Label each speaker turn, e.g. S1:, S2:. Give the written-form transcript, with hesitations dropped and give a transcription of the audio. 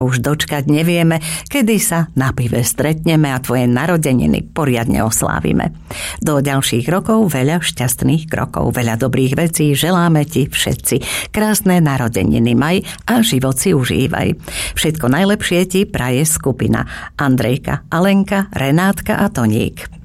S1: Už dočkať nevieme, kedy sa na pive stretneme a tvoje narodeniny poriadne oslávime. Do ďalších rokov veľa šťastných krokov, veľa dobrých vecí želáme ti všetci. Krásne narodeniny maj a život si užívaj. Všetko najlepšie ti praje skupina Andrejka, Alenka, Renátka a Toník.